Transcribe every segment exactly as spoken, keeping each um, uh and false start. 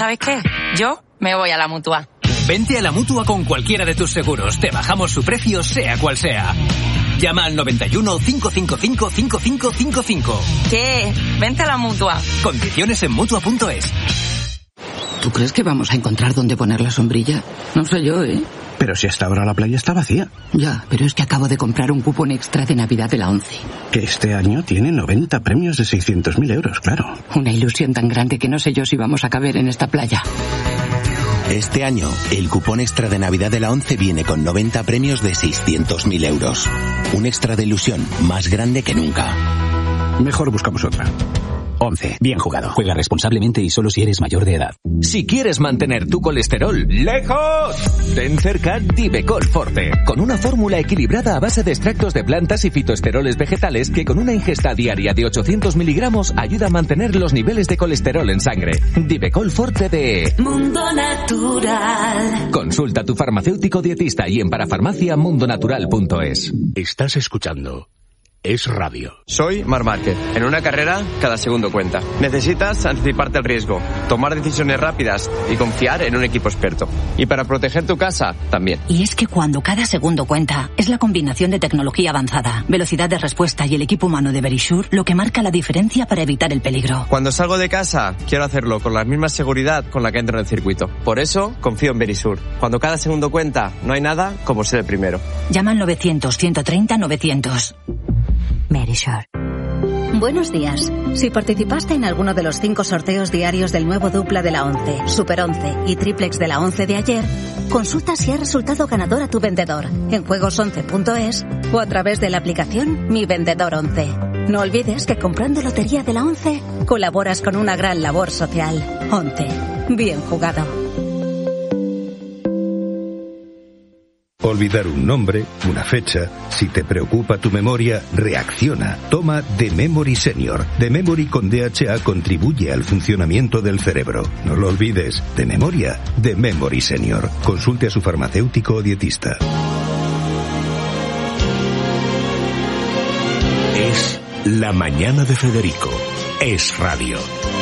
¿Sabes qué? Yo me voy a la Mutua. Vente a la Mutua con cualquiera de tus seguros. Te bajamos su precio, sea cual sea. Llama al noventa y uno, cinco cinco cinco, cinco cinco cinco cinco. ¿Qué? Vente a la Mutua. Condiciones en Mutua punto es. ¿Tú crees que vamos a encontrar dónde poner la sombrilla? No sé yo, ¿eh? Pero si hasta ahora la playa está vacía. Ya, pero es que acabo de comprar un cupón extra de Navidad de la ONCE. Que este año tiene noventa premios de seiscientos mil euros, claro. Una ilusión tan grande que no sé yo si vamos a caber en esta playa. Este año, el cupón extra de Navidad de la ONCE viene con noventa premios de seiscientos mil euros. Un extra de ilusión más grande que nunca. Mejor buscamos otra. once. Bien jugado. Juega responsablemente y solo si eres mayor de edad. Si quieres mantener tu colesterol lejos, ten cerca Divecol Forte, con una fórmula equilibrada a base de extractos de plantas y fitoesteroles vegetales que con una ingesta diaria de ochocientos miligramos ayuda a mantener los niveles de colesterol en sangre. Divecol Forte de Mundo Natural. Consulta a tu farmacéutico dietista y en parafarmacia mundo natural punto es. Estás escuchando Es Radio. Soy Marc Márquez. En una carrera, cada segundo cuenta. Necesitas anticiparte al riesgo, tomar decisiones rápidas y confiar en un equipo experto. Y para proteger tu casa, también. Y es que cuando cada segundo cuenta, es la combinación de tecnología avanzada, velocidad de respuesta y el equipo humano de Verisure lo que marca la diferencia para evitar el peligro. Cuando salgo de casa, quiero hacerlo con la misma seguridad con la que entro en el circuito. Por eso, confío en Verisure. Cuando cada segundo cuenta, no hay nada como ser el primero. Llama al novecientos, ciento treinta, novecientos. Verisure. Buenos días. Si participaste en alguno de los cinco sorteos diarios del nuevo dupla de la ONCE, Super once y Triplex de la ONCE de ayer, consulta si ha resultado ganador a tu vendedor en juegos once punto es o a través de la aplicación Mi Vendedor once. No olvides que comprando Lotería de la ONCE colaboras con una gran labor social. ONCE. Bien jugado. Olvidar un nombre, una fecha. Si te preocupa tu memoria, reacciona. Toma The Memory Senior. The Memory con D H A contribuye al funcionamiento del cerebro. No lo olvides. De memoria, The Memory Senior. Consulte a su farmacéutico o dietista. Es La Mañana de Federico. Es Radio.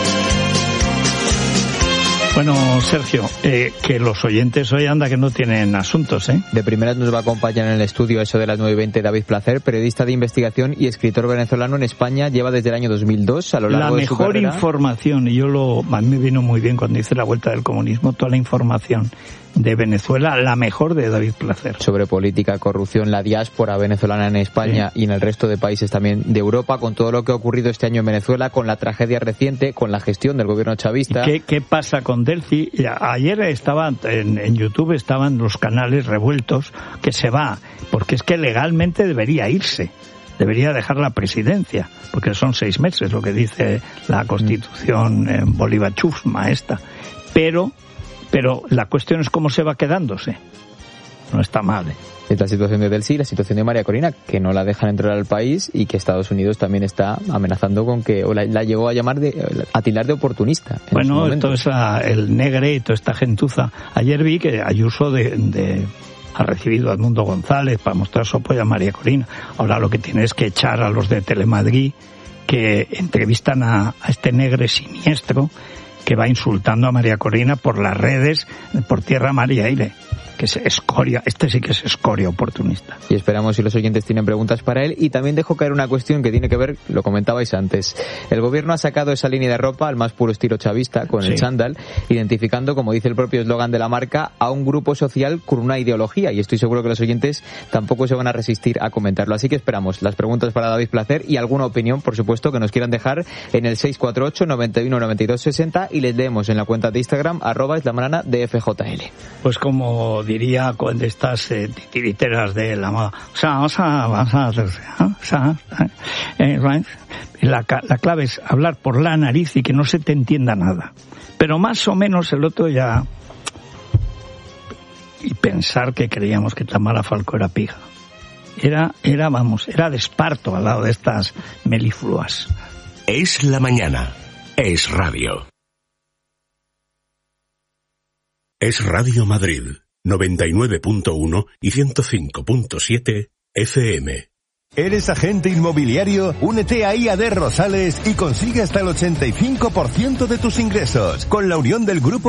Bueno, Sergio, eh, que los oyentes hoy anda que no tienen asuntos, ¿eh? De primeras nos va a acompañar en el estudio, eso de las nueve y veinte, David Placer, periodista de investigación y escritor venezolano en España, lleva desde el año dos mil dos a lo largo de su carrera. La mejor información, y yo lo, a mí me vino muy bien cuando hice la vuelta del comunismo, toda la información de Venezuela, la mejor de David Placer. Sobre política, corrupción, la diáspora venezolana en España sí. Y en el resto de países también de Europa, con todo lo que ha ocurrido este año en Venezuela, con la tragedia reciente, con la gestión del gobierno chavista. ¿Qué, qué pasa con Delcy? Ayer estaban en, en YouTube estaban los canales revueltos que se va, porque es que legalmente debería irse. Debería dejar la presidencia, porque son seis meses lo que dice la Constitución eh, Bolívar Chusma esta. Pero Pero la cuestión es cómo se va quedándose. No está mal, ¿eh? Es la situación de Delcy y la situación de María Corina, que no la dejan entrar al país y que Estados Unidos también está amenazando con que, o la, la llegó a llamar de, a tildar de oportunista. Bueno, esto es la, el Negre y toda esta gentuza. Ayer vi que Ayuso de, de, ha recibido a Edmundo González para mostrar su apoyo a María Corina. Ahora lo que tiene es que echar a los de Telemadrid que entrevistan a, a este Negre siniestro que va insultando a María Corina por las redes, por tierra, mar y aire. Que es escoria, este sí que es escoria oportunista. Y esperamos si los oyentes tienen preguntas para él. Y también dejo caer una cuestión que tiene que ver, lo comentabais antes. El gobierno ha sacado esa línea de ropa al más puro estilo chavista, con sí. el chándal, identificando, como dice el propio eslogan de la marca, a un grupo social con una ideología. Y estoy seguro que los oyentes tampoco se van a resistir a comentarlo. Así que esperamos las preguntas para David Placer y alguna opinión, por supuesto, que nos quieran dejar en el seis cuatro ocho, noventa y uno, noventa y dos, sesenta y les leemos en la cuenta de Instagram, arroba es la mañana de F J L. Pues como diría con estas eh, titiriteras de la moda, o sea, vamos a, vamos a hacerse, ¿eh? O sea, eh, right? la, la clave es hablar por la nariz y que no se te entienda nada, pero más o menos el otro ya, y pensar que creíamos que Tamara Falcó era pija, era, era, vamos, era de esparto al lado de estas melifluas. Es la mañana, es radio. Es Radio Madrid, noventa y nueve punto uno y ciento cinco punto siete F M. ¿Eres agente inmobiliario? Únete a I A D Rosales y consigue hasta el ochenta y cinco por ciento de tus ingresos. Con la unión del grupo